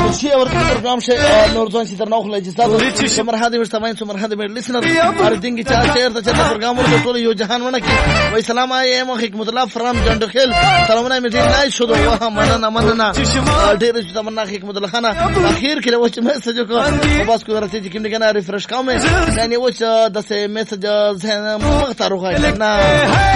شي ورته پروګرام شه نور ځان چې تر نو خلای چې څومره هدي مستمعین څومره هدي لیسنر ار دینګي چې شهر ته چې پروګرام ورته ټول یو جهان ونه کی وای سلام ایم حکمت الله فرام جندخیل سلامونه مې ډیر نای شو واه مننه ډیر چې تمنا حکمت الله خان اخر کې و چې میسج وکړ بس کو ورته چې کوم کنه ریفرش کوم یعنی و چې د میسج زه مختار غوښنه